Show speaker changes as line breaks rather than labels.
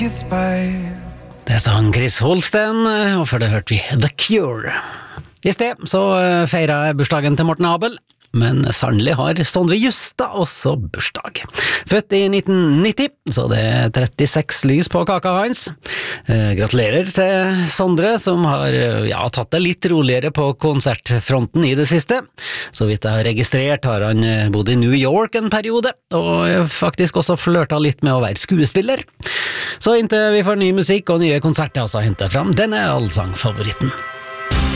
Det sang Chris Holsten, og før det hørte vi The Cure. I sted så feiret jeg bursdagen til Morten Abel, men sannelig har Sondre Justad også bursdag. Født i 1990, så det er 36 lys på kaka hans. Gratulerer til Sondre, som har tatt det litt roligere på konsertfronten i det siste. Så vidt jeg har registrert har han bodd i New York en periode, og faktisk også flørtet litt med å være skuespiller. Så inntil vi får ny musikk og nye konserter, så henter jeg frem denne allsangfavoritten.